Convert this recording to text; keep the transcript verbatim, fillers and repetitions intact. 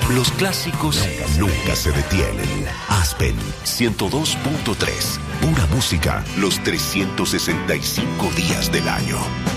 Los clásicos nunca se detienen. Aspen ciento dos punto tres. Pura música los trescientos sesenta y cinco días del año.